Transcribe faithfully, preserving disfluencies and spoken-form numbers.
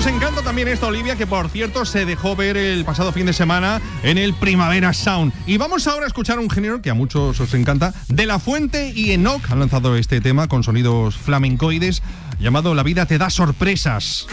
Nos encanta también esta Olivia, que por cierto se dejó ver el pasado fin de semana en el Primavera Sound. Y vamos ahora a escuchar un género que a muchos os encanta. De La Fuente y Enoch han lanzado este tema con sonidos flamencoides llamado La vida te da sorpresas.